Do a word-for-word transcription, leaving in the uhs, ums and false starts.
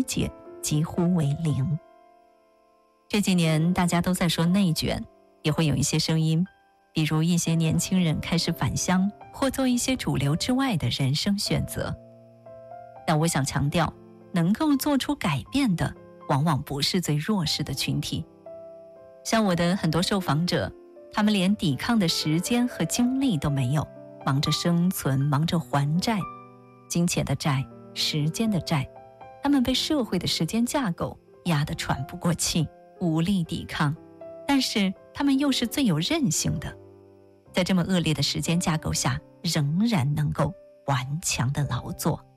解几乎为零。这几年大家都在说内卷，也会有一些声音，比如一些年轻人开始返乡，或做一些主流之外的人生选择。但我想强调，能够做出改变的往往不是最弱势的群体。像我的很多受访者，他们连抵抗的时间和精力都没有，忙着生存，忙着还债，金钱的债，时间的债，他们被社会的时间架构压得喘不过气，无力抵抗，但是他们又是最有韧性的，在这么恶劣的时间架构下，仍然能够顽强的劳作。